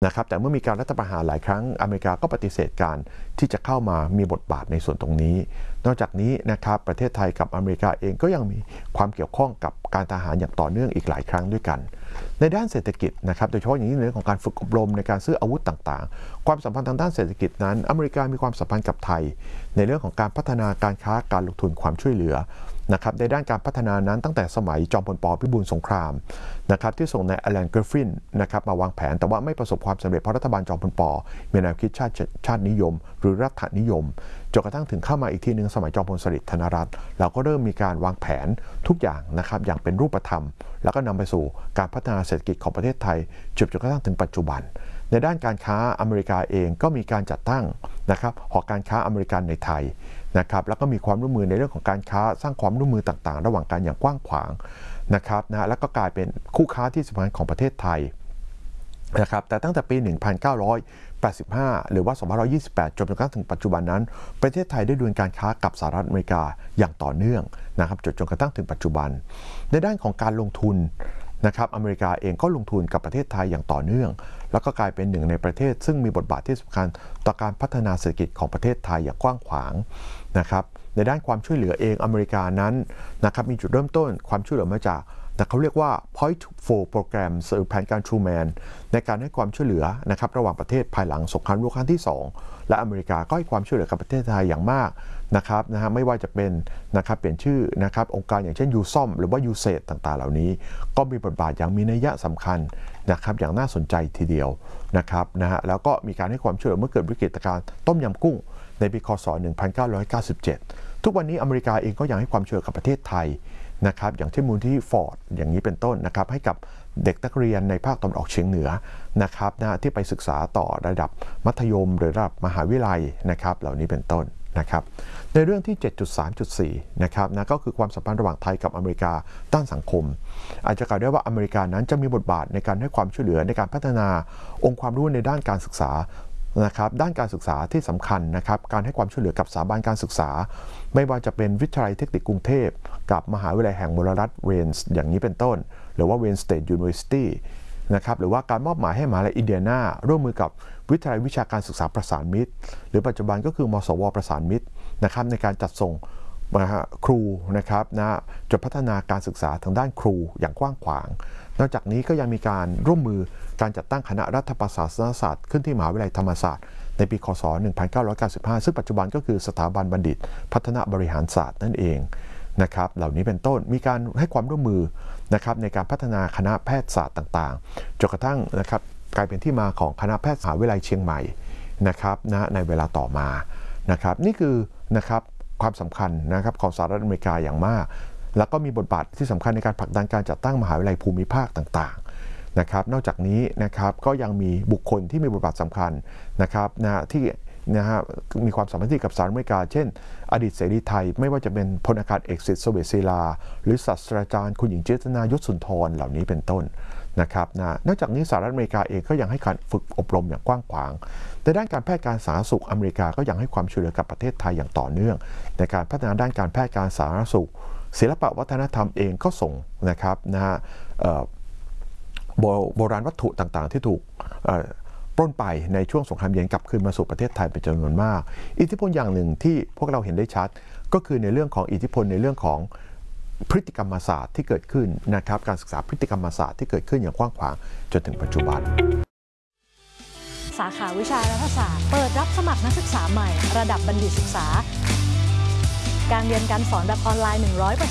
นะครับแต่เมื่อมีการรัฐประหารหลายครั้งอเมริกาก็ปฏิเสธการที่จะเข้ามามีบทบาทในส่วนตรงนี้นอกจากนี้นะครับประเทศไทยกับอเมริกาเองก็ยังมีความเกี่ยวข้องกับการทหารอย่างต่อเนื่องอีกหลายครั้งด้วยกันในด้านเศรษฐกิจนะครับโดยเฉพาะอย่างยิ่งในเรื่องของการฝึกอบรมในการซื้ออาวุธต่างๆความสัมพันธ์ทางด้านเศรษฐกิจนั้นอเมริกามีความสัมพันธ์กับไทยในเรื่องของการพัฒนาการค้าการลงทุนความช่วยเหลือนะครับในด้านการพัฒนานั้นตั้งแต่สมัยจอมพลป.พิบูลสงครามนะครับที่ส่งนายอลัน กริฟฟินนะครับมาวางแผนแต่ว่าไม่ประสบความสำเร็จเพราะรัฐบาลจอมพลป.มีแนวคิดชาตินิยมหรือรัฐนิยมจนกระทั่งถึงเข้ามาอีกทีหนึ่งสมัยจอมพลสฤษดิ์ธนรัตน์เราก็เริ่มมีการวางแผนทุกอย่างนะครับอย่างเป็นรูปธรรมแล้วก็นำไปสู่การพัฒนาเศรษฐกิจของประเทศไทยจนกระทั่งถึงปัจจุบันในด้านการค้าอเมริกาเองก็มีการจัดตั้งนะครับหอการค้าอเมริกันในไทยนะครับแล้วก็มีความร่วมมือในเรื่องของการค้าสร้างความร่วมมือต่างๆระหว่างกันอย่างกว้างขวางนะครับแล้วก็กลายเป็นคู่ค้าที่สำคัญของประเทศไทยนะครับแต่ตั้งแต่ปี 1985 หรือว่า 2528 จนกระทั่งถึงปัจจุบันนั้นประเทศไทยได้ดำเนินการค้ากับสหรัฐอเมริกาอย่างต่อเนื่องนะครับจนกระทั่งถึงปัจจุบันในด้านของการลงทุนนะครับอเมริกาเองก็ลงทุนกับประเทศไทยอย่างต่อเนื่องแล้วก็กลายเป็นหนึ่งในประเทศซึ่งมีบทบาทที่สำคัญต่อการพัฒนาเศรษฐกิจของประเทศไทยอย่างกว้างขวางนะครับในด้านความช่วยเหลือเองอเมริกานั้นนะครับมีจุดเริ่มต้นความช่วยเหลือมาจากเขาเรียกว่า Point for Program หรือแผนการ Truman ในการให้ความช่วยเหลือนะครับระหว่างประเทศภายหลังสงครามโลกครั้งที่2และอเมริกาก็ให้ความช่วยเหลือกับประเทศไทยอย่างมากนะครับไม่ว่าจะเป็นนะครับเปลี่ยนชื่อนะครับองค์การอย่างเช่น USOM หรือว่า USAID ต่างๆเหล่านี้ก็มีบทบาทอย่างมีนัยสำคัญนะครับอย่างน่าสนใจทีเดียวนะครับแล้วก็มีการให้ความช่วยเหลือเมื่อเกิดวิกฤตการณ์ต้มยำกุ้งในปีคศ 1997 ทุกวันนี้อเมริกาเองก็ยังให้ความช่วยเหลือกับประเทศไทยนะครับอย่างเช่นมูลที่ฟอร์ดอย่างนี้เป็นต้นนะครับให้กับเด็กนักเรียนในภาคตะวันออกเฉียงเหนือนะครับที่ไปศึกษาต่อระดับมัธยมหรือระดับมหาวิทยาลัยนะครับเหล่านี้เป็นต้นนะครับในเรื่องที่ 7.3.4 นะครับก็คือความสัมพันธ์ระหว่างไทยกับอเมริกาด้านสังคมอาจจะกล่าวได้ว่าอเมริกานั้นจะมีบทบาทในการให้ความช่วยเหลือในการพัฒนาองค์ความรู้ในด้านการศึกษานะครับด้านการศึกษาที่สำคัญนะครับการให้ความช่วยเหลือกับสถาบันการศึกษาไม่ว่าจะเป็นวิทยาลัยเทคนิคกรุงเทพกับมหาวิทยาลัยแห่งมลรัฐเวนส์อย่างนี้เป็นต้นหรือว่าเวนสเตทยูนิเวอร์ซิตี้นะครับหรือว่าการมอบหมายให้มหาวิทยาลัยอินเดียนาร่วมมือกับวิทยาลัยวิชาการศึกษาประสานมิตรหรือปัจจุบันก็คือมสวประสานมิตรนะครับในการจัดส่งครูนะครับจนพัฒนาการศึกษาทางด้านครูอย่างกว้างขวางนอกจากนี้ก็ยังมีการร่วมมือการจัดตั้งคณะรัฐประศาสนศาสตร์ขึ้นที่มหาวิทยาลัยธรรมศาสตร์ในปีคศ 1995 ซึ่งปัจจุบันก็คือสถาบันบัณฑิตพัฒนาบริหารศาสตร์นั่นเองนะครับเหล่านี้เป็นต้นมีการให้ความร่วมมือนะครับในการพัฒนาคณะแพทยศาสตร์ต่างๆจนกระทั่งนะครับกลายเป็นที่มาของคณะแพทยมหาวิทยาลัยเชียงใหม่นะครับในเวลาต่อมานะครับนี่คือนะครับความสำคัญนะครับของสหรัฐอเมริกาอย่างมากแล้วก็มีบทบาทที่สำคัญในการผลักดันการจัดตั้งมหาวิทยาลัยภูมิภาคต่างๆนะครับนอกจากนี้นะครับก็ยังมีบุคคลที่มีบทบาทสำคัญนะครับที่มีความสัมพันธ์กับสหรัฐอเมริกาเช่นอดีตเสรีไทยไม่ว่าจะเป็นพลอากาศเอกสิทธิ์เสวตศิลาหรือศาสตราจารย์คุณหญิงเจตนายศสุนทรเหล่านี้เป็นต้นนะครับนอกจากนี้สหรัฐอเมริกาเองก็ยังให้การฝึกอบรมอย่างกว้างขวางในด้านการแพทย์การสาธารณสุขอเมริกาก็ยังให้ความช่วยเหลือกับประเทศไทยอย่างต่อเนื่องในการพัฒนาด้านการแพทย์การสาธารณสุขศิลปวัฒนธรรมเองก็ส่งนะครับโบราณวัตถุต่างๆที่ถูกปล้นไปในช่วงสงครามเย็นกลับคืนมาสู่ประเทศไทยเป็นจำนวนมากอิทธิพลอย่างหนึ่งที่พวกเราเห็นได้ชัดก็คือในเรื่องของอิทธิพลในเรื่องของพฤติกรรมศาสตร์ที่เกิดขึ้นนะครับการศึกษาพฤติกรรมศาสตร์ที่เกิดขึ้นอย่างกว้างขวางจนถึงปัจจุบันสาขาวิชารัฐศาสตร์เปิดรับสมัครนักศึกษาใหม่ระดับบัณฑิตศึกษาการเรียนการสอนแบบออนไลน์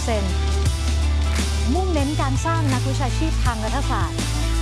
100% มุ่งเน้นการสร้างนักวิชาชีพทางรัฐศาสตร์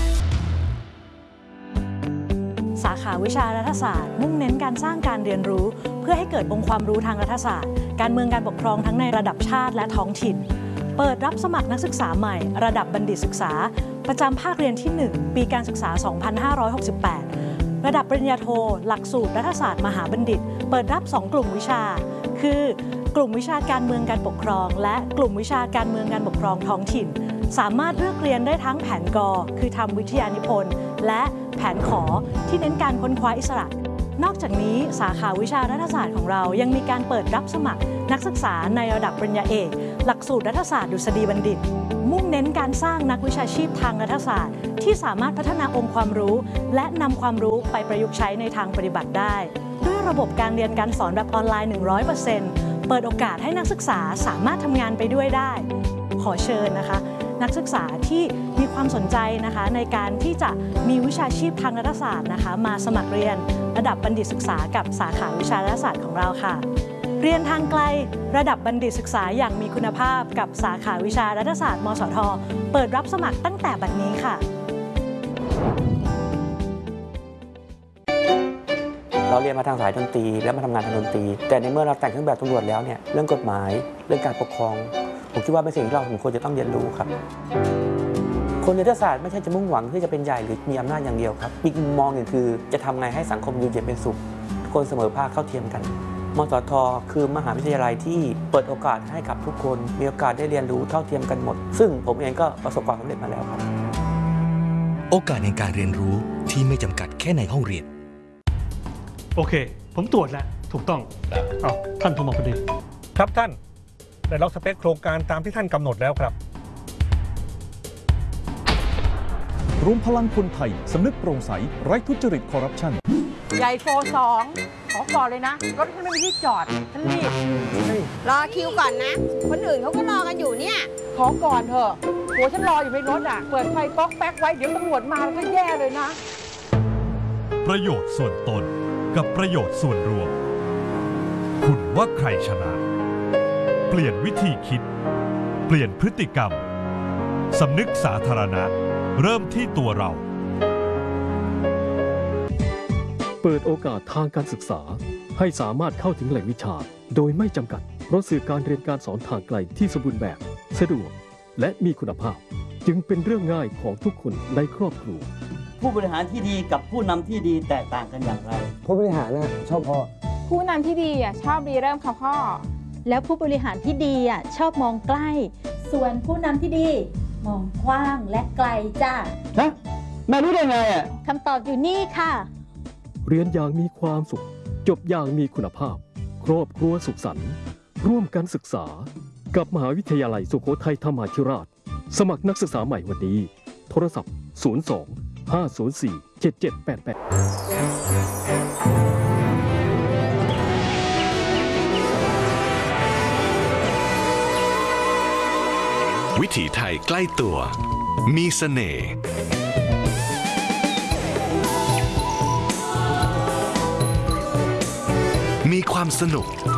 สาขาวิชารัฐศาสตร์มุ่งเน้นการสร้างการเรียนรู้เพื่อให้เกิดองค์ความรู้ทางรัฐศาสตร์การเมืองการปกครองทั้งในระดับชาติและท้องถิ่นเปิดรับสมัครนักศึกษาใหม่ระดับบัณฑิตศึกษาประจำภาคเรียนที่ 1 ปีการศึกษา 2568 ระดับปริญญาโทหลักสูตรรัฐศาสตร์มหาบัณฑิตเปิดรับ 2 กลุ่มวิชาคือกลุ่มวิชาการเมืองการปกครองและกลุ่มวิชาการเมืองการปกครองท้องถิ่นสามารถเลือกเรียนได้ทั้งแผนกคือทำวิทยานิพนธ์และแผนขที่เน้นการค้นคว้าอิสระนอกจากนี้สาขาวิชารัฐศาสตร์ของเรายังมีการเปิดรับสมัครนักศึกษาในระดับปริญญาเอกหลักสูตรรัฐศาสตร์ดุษฎีบัณฑิตมุ่งมุ่งเน้นการสร้างนักวิชาชีพทางรัฐศาสตร์ที่สามารถพัฒนาองค์ความรู้และนำความรู้ไปประยุกต์ใช้ในทางปฏิบัติได้ด้วยระบบการเรียนการสอนแบบออนไลน์ 100%เปิดโอกาสให้นักศึกษาสามารถทำงานไปด้วยได้ขอเชิญนะคะนักศึกษาที่มีความสนใจนะคะในการที่จะมีวิชาชีพทางรัฐศาสตร์นะคะมาสมัครเรียนระดับบัณฑิตศึกษากับสาขาวิชารัฐศาสตร์ของเราค่ะเรียนทางไกลระดับบัณฑิตศึกษาอย่างมีคุณภาพกับสาขาวิชารัฐศาสตร์มสท.เปิดรับสมัครตั้งแต่บัดนี้ค่ะเราเรียนมาทางสายดนตรีแล้วมาทำงานทางดนตรีแต่ในเมื่อเราแต่งเครื่องแบบตำรวจแล้วเนี่ยเรื่องกฎหมายเรื่องการปกครองผมคิดว่าเป็นสิ่งที่เราสมควรจะต้องเรียนรู้ครับคนในรัฐศาสตร์ไม่ใช่จะมุ่งหวังที่จะเป็นใหญ่หรือมีอำนาจอย่างเดียวครับอีกมุมมองหนึ่งคือจะทำไงให้สังคมอยู่เย็นเป็นสุขทุกคนเสมอภาคเท่าเทียมกันมสท.คือมหาวิทยาลัยที่เปิดโอกาสให้กับทุกคนมีโอกาสได้เรียนรู้เท่าเทียมกันหมดซึ่งผมเองก็ประสบความสำเร็จมาแล้วครับโอกาสในการเรียนรู้ที่ไม่จำกัดแค่ในห้องเรียนโอเคผมตรวจแล้วถูกต้องท่านโทรมาพอดีครับท่านได้ล็อกสเปคโครงการตามที่ท่านกำหนดแล้วครับรวมพลังคนไทยสำนึกโปร่งใสไร้ทุจริตคอร์รัปชันใหญ่โฟ2ขอก่อนเลยนะรถไม่มีที่จอดฉันรีบรอคิวก่อนนะคนอื่นเขาก็รอกันอยู่เนี่ยขอก่อนเถอะหัวฉันรออยู่ในรถอ่ะเปิดไฟก๊อกแป๊กไว้เดี๋ยวตำรวจมาก็แย่เลยนะประโยชน์ส่วนตนกับประโยชน์ส่วนรวมคุณว่าใครชนะเปลี่ยนวิธีคิดเปลี่ยนพฤติกรรมสำนึกสาธารณะเริ่มที่ตัวเราเปิดโอกาสทางการศึกษาให้สามารถเข้าถึงแหล่งวิชาโดยไม่จำกัดเพราะสื่อการเรียนการสอนทางไกลที่สมบูรณ์แบบสะดวกและมีคุณภาพจึงเป็นเรื่องง่ายของทุกคนในครอบครัวผู้บริหารที่ดีกับผู้นำที่ดีแตกต่างกันอย่างไรผู้บริหารชอบพ่อผู้นำที่ดีชอบรีเริ่มค่ะพ่อแล้วผู้บริหารที่ดีชอบมองใกล้ส่วนผู้นำที่ดีมองกว้างและไกลจ้านะแม่รู้ได้ไงคำตอบอยู่นี่ค่ะเรียนอย่างมีความสุขจบอย่างมีคุณภาพครอบครัวสุขสันต์ร่วมกันศึกษากับมหาวิทยาลัยสุโขทัยธรรมาธิราชสมัครนักศึกษาใหม่วันนี้โทรศัพท์ 02-504-7788วิถีไทยใกล้ตัวมีเสน่ห์มีความสนุก